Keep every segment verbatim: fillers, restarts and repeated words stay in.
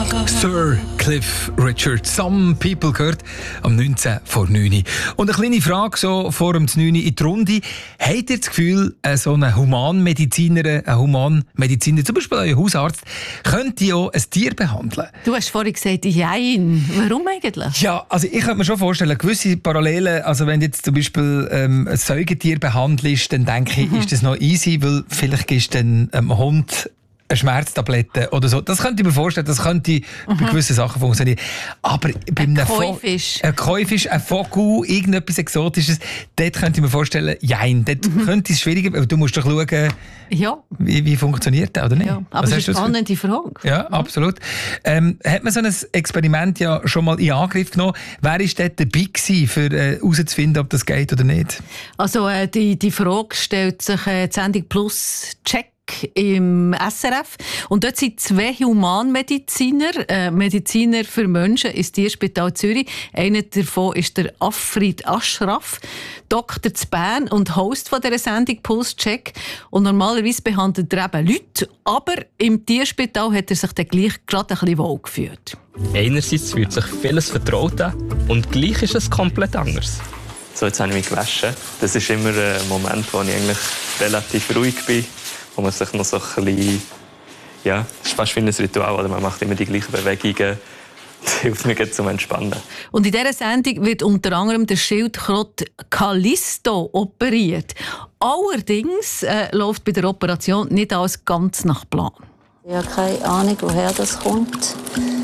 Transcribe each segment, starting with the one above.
Sir Cliff Richard, Some People gehört am neunzehn vor neun. Und eine kleine Frage so vor dem neun in die Runde. Habt ihr das Gefühl, so ein Humanmediziner, ein Humanmediziner, zum Beispiel euer Hausarzt, könnte auch ein Tier behandeln? Du hast vorhin gesagt, jein. Warum eigentlich? Ja, also ich könnte mir schon vorstellen, gewisse Parallelen, also wenn du jetzt zum Beispiel ähm, ein Säugetier behandelst, dann denke ich, mhm. ist das noch easy, weil vielleicht gibst du dann einem ähm, Hund eine Schmerztablette oder so. Das könnte ich mir vorstellen, das könnte mhm. bei gewissen Sachen funktionieren. Aber bei ein einem Käufisch. Ein Käufisch, ein Vogel, irgendetwas Exotisches, dort könnte ich mir vorstellen, jein, dort mhm. könnte es schwieriger, weil du musst doch schauen, ja. wie, wie funktioniert das, oder nicht? Ja, aber das ist eine spannende Frage. Ja, mhm. absolut. Ähm, hat man so ein Experiment ja schon mal in Angriff genommen? Wer war dort dabei gewesen, für herauszufinden, äh, ob das geht oder nicht? Also äh, die, die Frage stellt sich äh, die Sendung Plus Check im S R F. Und dort sind zwei Humanmediziner, äh, Mediziner für Menschen ins Tierspital Zürich. Einer davon ist der Afrid Ashraf, Doktor zu Bern und Host von dieser Sendung Pulse Check. Und normalerweise behandelt er eben Leute, aber im Tierspital hat er sich dann gleich gerade ein bisschen wohl gefühlt. Einerseits fühlt sich vieles vertraut an und gleich ist es komplett anders. So, jetzt habe ich mich gewaschen. Das ist immer ein Moment, wo ich eigentlich relativ ruhig bin, wo man sich noch so ein bisschen, ja, es ist fast wie ein Ritual, oder man macht immer die gleichen Bewegungen. Das hilft mir zum Entspannen. Und in dieser Sendung wird unter anderem der Schildkröte Callisto operiert. Allerdings äh, läuft bei der Operation nicht alles ganz nach Plan. Ich habe keine Ahnung, woher das kommt.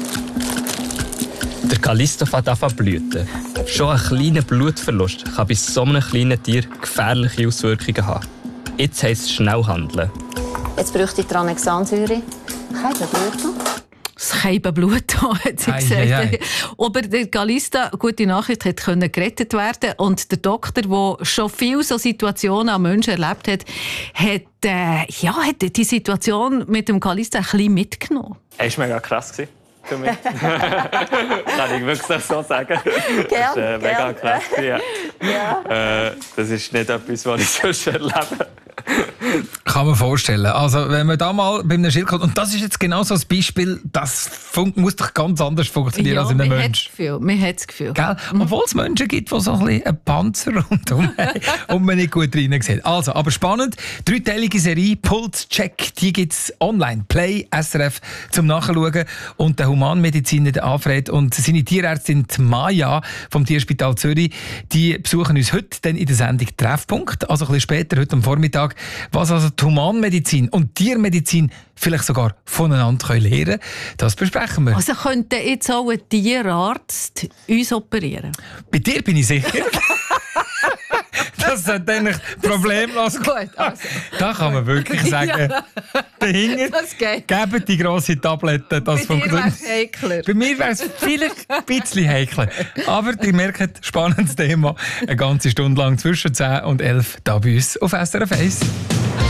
Der Callisto fängt an zu blüten. Schon ein kleiner Blutverlust kann bei so einem kleinen Tier gefährliche Auswirkungen haben. Jetzt heisst es schnell handeln. Jetzt bräuchte ich Tranexansäure. Kein Blut. Das Keibenblut, hat sie gesagt. Ei, ei, ei. Aber der Callisto, gute Nachricht, hat gerettet werden. Und der Doktor, der schon viele so Situationen an Menschen erlebt hat, hat, äh, ja, hat die Situation mit dem Callisto ein bisschen mitgenommen. Er war mega krass für mich. Kann ich wirklich so sagen. Gern, das war äh, mega gern. krass. Ja. Ja. Äh, das ist nicht etwas, was ich sonst erlebe. Kann man vorstellen. Also, wenn man da mal bei einem Schildkröte, und das ist jetzt genau so ein Beispiel, das fun- muss doch ganz anders funktionieren ja, als in einem Mensch. Man hat das Gefühl. Gell? Obwohl es Menschen gibt, die so ein bisschen einen Panzer rundherum haben und man nicht gut rein sieht. Also, aber spannend. Dreiteilige Serie, Pulse Check, die gibt es online. Play, S R F zum Nachschauen. Und der Humanmediziner, der Alfred, und seine Tierärztin Maja vom Tierspital Zürich, die besuchen uns heute dann in der Sendung Treffpunkt, also ein bisschen später, heute am Vormittag, was also die Humanmedizin und Tiermedizin vielleicht sogar voneinander lernen können. Das besprechen wir. Also könnte jetzt auch ein Tierarzt uns operieren? Bei dir bin ich sicher. Das sollte eigentlich problemlos gehen. Also. Da kann man wirklich sagen, ja. dahinter das geht. geben die grosse Tablette, das Bei dir funktioniert. heikler. Bei mir wäre es vielleicht ein bisschen heikler. Aber ihr merkt, spannendes Thema. Eine ganze Stunde lang zwischen zehn und elf da bei uns auf S R F eins.